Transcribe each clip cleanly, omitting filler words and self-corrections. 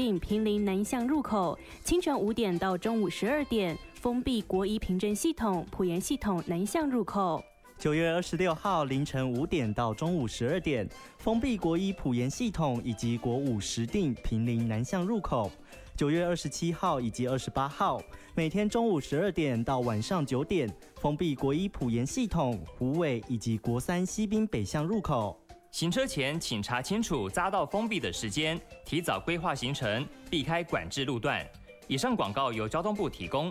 定坪林南向入口，清晨5点到中午12点封闭国一凭证系统、埔盐系统南向入口。 9月26号凌晨5点到中午12点，封闭国一埔盐系统以及国五石碇坪林南向入口。9月27号以及28号，每天中午12点到晚上9点，封闭国一埔盐系统、虎尾以及国三西滨北向入口。 行车前请查清楚匝道封闭的时间，提早规划行程，避开管制路段。以上广告由交通部提供。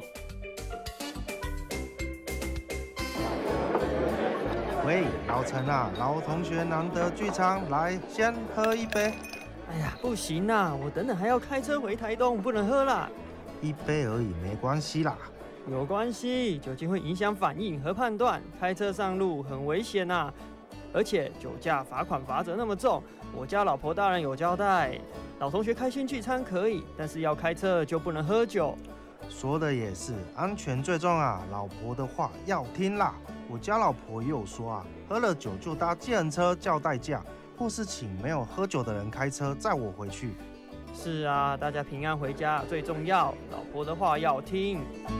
喂，老陈啊，老同学难得聚餐，来先喝一杯。 哎呀，不行啦，我等等还要开车回台东，不能喝啦。 一杯而已，没关系啦。 有关系，酒精会影响反应和判断，开车上路很危险呐。而且酒驾罚款罚则那么重，我家老婆大人有交代，老同学开心聚餐可以，但是要开车就不能喝酒。 说的也是，安全最重啊，老婆的话要听啦。我家老婆也有说啊，喝了酒就搭计程车叫代驾，或是请没有喝酒的人开车载我回去。 是啊，大家平安回家最重要，老婆的话要听。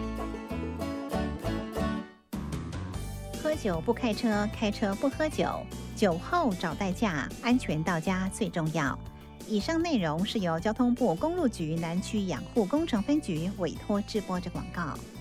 喝酒不开车，开车不喝酒，酒后找代驾，安全到家最重要。以上内容是由交通部公路局南区养护工程分局委托制播的广告。